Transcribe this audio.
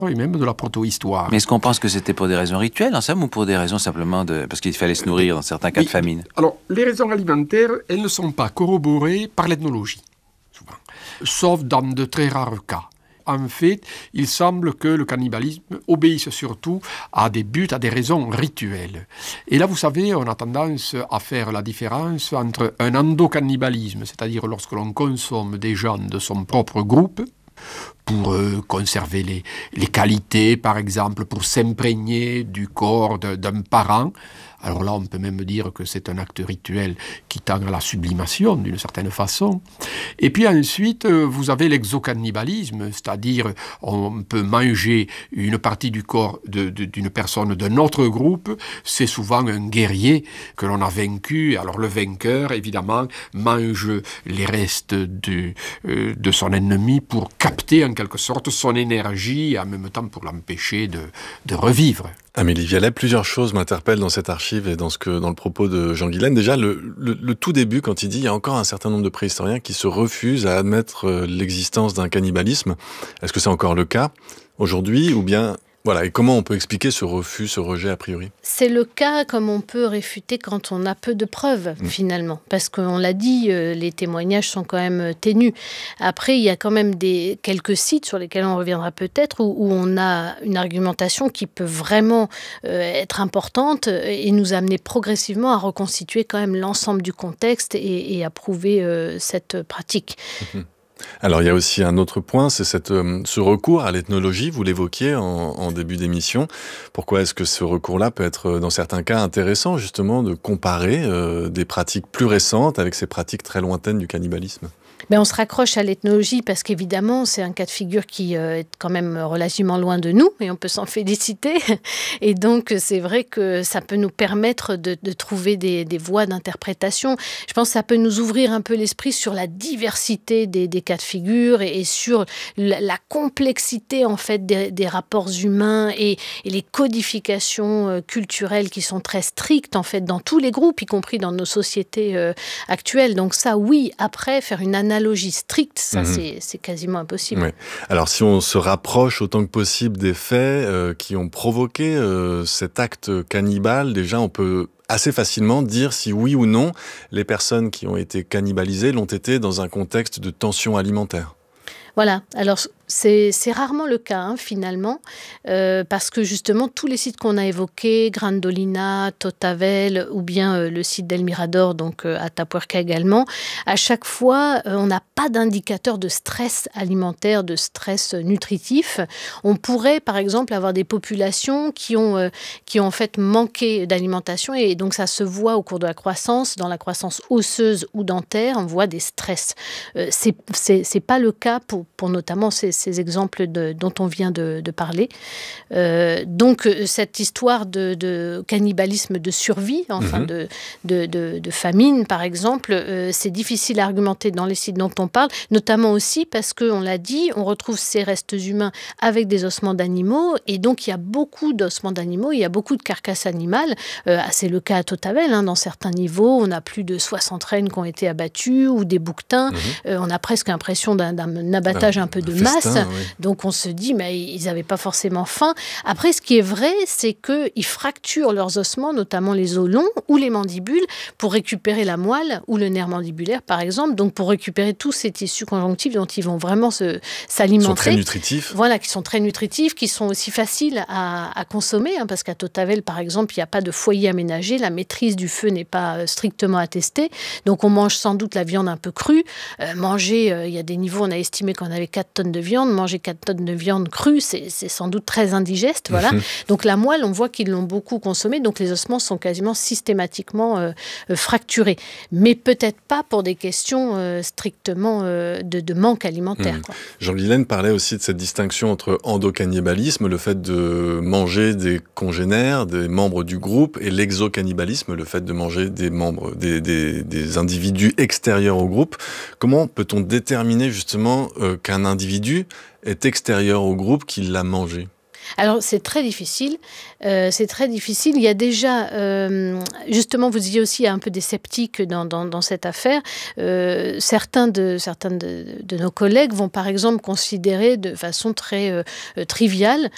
et même de la protohistoire. Mais est-ce qu'on pense que c'était pour des raisons rituelles, en somme, ou pour des raisons simplement parce qu'il fallait se nourrir dans certains cas de famine? Alors, les raisons alimentaires, elles ne sont pas corroborées par l'ethnologie, souvent, sauf dans de très rares cas. En fait, il semble que le cannibalisme obéisse surtout à des buts, à des raisons rituelles. Et là, vous savez, on a tendance à faire la différence entre un endocannibalisme, c'est-à-dire lorsque l'on consomme des gens de son propre groupe, pour conserver les qualités, par exemple, pour s'imprégner du corps d'un parent. Alors là, on peut même dire que c'est un acte rituel qui tend à la sublimation, d'une certaine façon. Et puis ensuite, vous avez l'exocannibalisme, c'est-à-dire on peut manger une partie du corps d'une personne d'un autre groupe. C'est souvent un guerrier que l'on a vaincu. Alors le vainqueur, évidemment, mange les restes de son ennemi pour capter en quelque sorte son énergie et en même temps pour l'empêcher de revivre. Amélie Vialet, plusieurs choses m'interpellent dans cette archive et dans le propos de Jean Guilaine. Déjà, le tout début, quand il dit il y a encore un certain nombre de préhistoriens qui se refusent à admettre l'existence d'un cannibalisme. Est-ce que c'est encore le cas aujourd'hui ou bien... Voilà, et comment on peut expliquer ce refus, ce rejet a priori? C'est le cas comme on peut réfuter quand on a peu de preuves, finalement. Parce qu'on l'a dit, les témoignages sont quand même ténus. Après, il y a quand même quelques sites sur lesquels on reviendra peut-être, où on a une argumentation qui peut vraiment être importante et nous amener progressivement à reconstituer quand même l'ensemble du contexte et à prouver cette pratique. Alors, il y a aussi un autre point, c'est ce recours à l'ethnologie, vous l'évoquiez en début d'émission. Pourquoi est-ce que ce recours-là peut être, dans certains cas, intéressant, justement, de comparer des pratiques plus récentes avec ces pratiques très lointaines du cannibalisme? Mais on se raccroche à l'ethnologie parce qu'évidemment, c'est un cas de figure qui est quand même relativement loin de nous et on peut s'en féliciter. Et donc, c'est vrai que ça peut nous permettre de trouver des voies d'interprétation. Je pense que ça peut nous ouvrir un peu l'esprit sur la diversité des cas de figure et sur la complexité, en fait, des rapports humains et les codifications culturelles qui sont très strictes, en fait, dans tous les groupes, y compris dans nos sociétés actuelles. Donc ça, oui, après, faire une analogie stricte, ça c'est quasiment impossible. Oui. Alors si on se rapproche autant que possible des faits qui ont provoqué cet acte cannibale, déjà on peut assez facilement dire si oui ou non les personnes qui ont été cannibalisées l'ont été dans un contexte de tension alimentaire. Voilà, alors c'est rarement le cas finalement, parce que justement tous les sites qu'on a évoqués, Grandolina, Totavel ou bien le site d'El Mirador, donc à Atapuerca également, à chaque fois on n'a pas d'indicateur de stress alimentaire, de stress nutritif. On pourrait par exemple avoir des populations qui ont en fait manqué d'alimentation et donc ça se voit au cours de la croissance, dans la croissance osseuse ou dentaire, on voit des stress. C'est pas le cas pour notamment ces exemples dont on vient de parler. Donc, cette histoire de cannibalisme de survie, enfin de famine, par exemple, c'est difficile à argumenter dans les sites dont on parle, notamment aussi parce qu'on l'a dit, on retrouve ces restes humains avec des ossements d'animaux, et donc il y a beaucoup d'ossements d'animaux, il y a beaucoup de carcasses animales. C'est le cas à Totavel, dans certains niveaux, on a plus de 60 rennes qui ont été abattues, ou des bouquetins. On a presque l'impression d'un abattage un peu de masse. Oui. Donc on se dit, mais ils n'avaient pas forcément faim. Après, ce qui est vrai, c'est qu'ils fracturent leurs ossements, notamment les os longs ou les mandibules, pour récupérer la moelle ou le nerf mandibulaire, par exemple. Donc pour récupérer tous ces tissus conjonctifs dont ils vont vraiment s'alimenter. Qui sont très nutritifs. Voilà, qui sont très nutritifs, qui sont aussi faciles à consommer, parce qu'à Totavel, par exemple, il n'y a pas de foyer aménagé, la maîtrise du feu n'est pas strictement attestée. Donc on mange sans doute la viande un peu crue. Il y a des niveaux, on a estimé qu'on avait 4 tonnes de viande. Manger 4 tonnes de viande crue, c'est sans doute très indigeste. Voilà. Donc la moelle, on voit qu'ils l'ont beaucoup consommée, donc les ossements sont quasiment systématiquement fracturés. Mais peut-être pas pour des questions strictement de manque alimentaire. Quoi. Jean Guilaine parlait aussi de cette distinction entre endocannibalisme, le fait de manger des congénères, des membres du groupe, et l'exocannibalisme, le fait de manger des membres, des individus extérieurs au groupe. Comment peut-on déterminer justement qu'un individu est extérieur au groupe qui l'a mangé? Alors, c'est très difficile. Il y a déjà, justement, vous disiez aussi, il y a un peu des sceptiques dans cette affaire. Certains de nos collègues vont, par exemple, considérer de façon très triviale